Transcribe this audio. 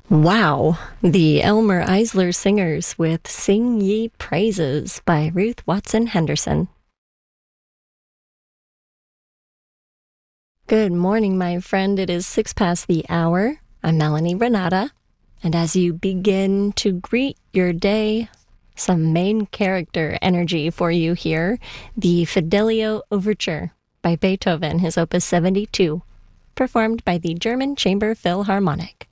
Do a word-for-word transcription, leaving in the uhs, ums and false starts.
Wow, the Elmer Eisler Singers with Sing Ye Praises by Ruth Watson Henderson. Good morning, my friend. It is six past the hour. I'm Melanie Renata, and as you begin to greet your day, some main character energy for you here, the Fidelio Overture by Beethoven, his Opus seventy-two, performed by the German Chamber Philharmonic.